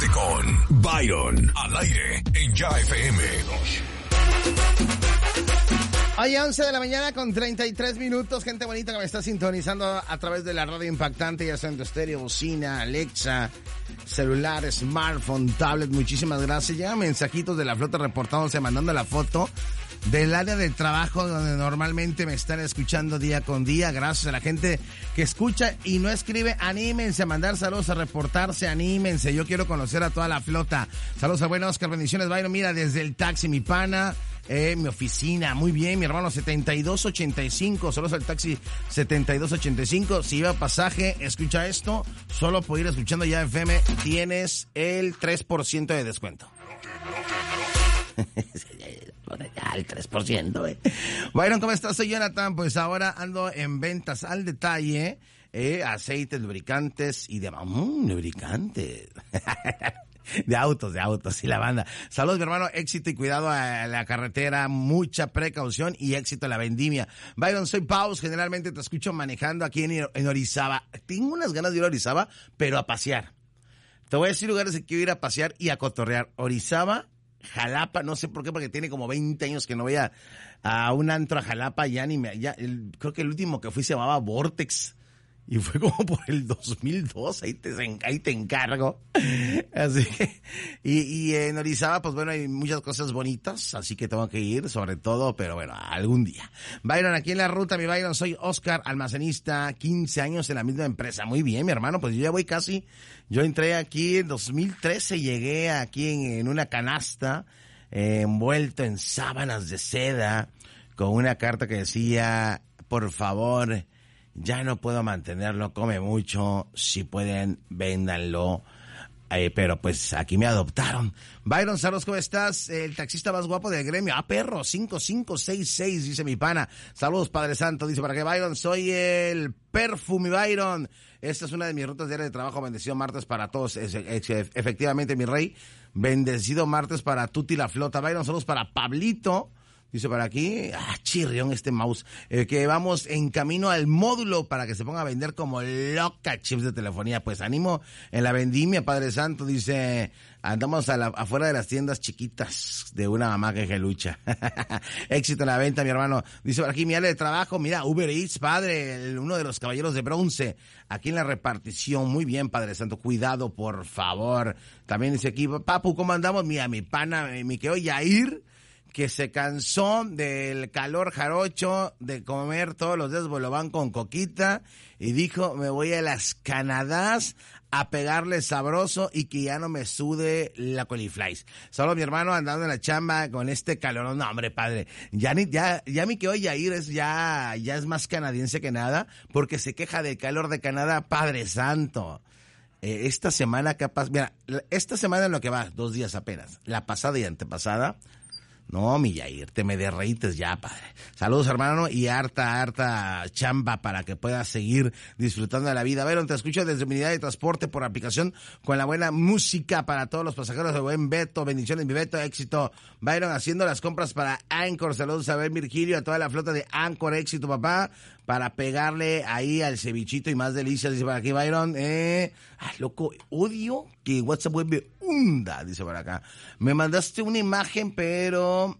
Comunícate con Byron al aire en Ya FM. Hoy 11 de la mañana con 33 minutos, gente bonita que me está sintonizando a través de la radio impactante, ya sea en tu estéreo, bocina, Alexa, celular, smartphone, tablet, muchísimas gracias. Llegan mensajitos de la flota reportándose, mandando la foto del área de trabajo donde normalmente me están escuchando día con día. Gracias a la gente que escucha y no escribe, anímense a mandar saludos, a reportarse, anímense. Yo quiero conocer a toda la flota. Saludos a buen Oscar, bendiciones, Byron. Mira, desde el taxi, mi pana, mi oficina, muy bien, mi hermano 7285, saludos al taxi 7285. Si iba pasaje, escucha esto, solo por ir escuchando Ya FM tienes el 3% de descuento. El 3%, Byron, ¿cómo estás? Soy Jonathan. Pues ahora ando en ventas al detalle, aceites, lubricantes y demás. Lubricantes. De autos y la banda. Saludos, mi hermano, éxito y cuidado a la carretera, mucha precaución y éxito a la vendimia. Byron, soy Paus, generalmente te escucho manejando aquí en Orizaba. Tengo unas ganas de ir a Orizaba, pero a pasear. Te voy a decir lugares que quiero ir a pasear y a cotorrear. Orizaba, Jalapa, no sé por qué, porque tiene como 20 años que no voy a un antro a Jalapa, creo que el último que fui se llamaba Vortex. Y fue como por el 2002, ahí te encargo. Así que, y en Orizaba, pues bueno, hay muchas cosas bonitas, así que tengo que ir, sobre todo, pero bueno, algún día. Byron, aquí en la ruta, mi Byron, soy Oscar, almacenista, 15 años en la misma empresa. Muy bien, mi hermano, pues yo ya voy yo entré aquí en 2013, llegué aquí en una canasta, envuelto en sábanas de seda, con una carta que decía, por favor, ya no puedo mantenerlo, come mucho, si pueden, véndanlo. Pero pues aquí me adoptaron. Byron, saludos, ¿cómo estás? El taxista más guapo del gremio. Perro, 5566, dice mi pana. Saludos, Padre Santo, dice, ¿para qué, Byron? Soy el Perfume, Byron. Esta es una de mis rutas diarias de trabajo. Bendecido martes para todos. Efectivamente, mi rey. Bendecido martes para Tuti la flota. Byron, saludos para Pablito. Dice por aquí, chirrión este mouse, que vamos en camino al módulo para que se ponga a vender como loca chips de telefonía. Pues ánimo en la vendimia, Padre Santo. Dice, andamos afuera de las tiendas chiquitas de una mamá que lucha. Éxito en la venta, mi hermano. Dice por aquí, mi área de trabajo, mira, Uber Eats, padre, uno de los caballeros de bronce, aquí en la repartición. Muy bien, Padre Santo, cuidado, por favor. También dice aquí, papu, ¿cómo andamos? Mira, mi pana, mi querido Yair, que se cansó del calor jarocho, de comer todos los días bolobán con coquita, y dijo, me voy a las Canadás a pegarle sabroso y que ya no me sude la coliflor. Solo mi hermano andando en la chamba con este calor. No, hombre, padre, ya mi que hoy Yair ya es más canadiense que nada, porque se queja del calor de Canadá, Padre Santo. Esta semana capaz, mira, esta semana en lo que va, 2 días apenas, la pasada y antepasada, no, mi Yair, te me derreites ya, padre. Saludos, hermano, y harta chamba para que puedas seguir disfrutando de la vida. Byron, te escucho desde mi unidad de transporte por aplicación con la buena música para todos los pasajeros de buen Beto. Bendiciones, mi Beto, éxito. Byron, haciendo las compras para Anchor. Saludos a Ben Virgilio, a toda la flota de Anchor, éxito, papá, para pegarle ahí al cevichito y más delicias, dice por aquí Byron. Loco, odio que WhatsApp vuelve hunda, dice por acá. Me mandaste una imagen, pero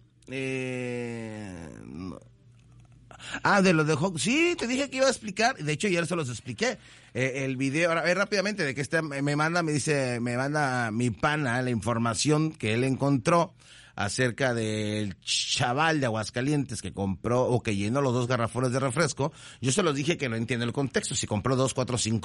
no. De los de Hawk. Sí, te dije que iba a explicar. De hecho, ayer se los expliqué. El video, ahora, rápidamente, de que me manda mi pana la información que él encontró acerca del chaval de Aguascalientes que compró o que llenó los 2 garrafones de refresco. Yo se los dije que no entiendo el contexto. Si compró 2, 4, 5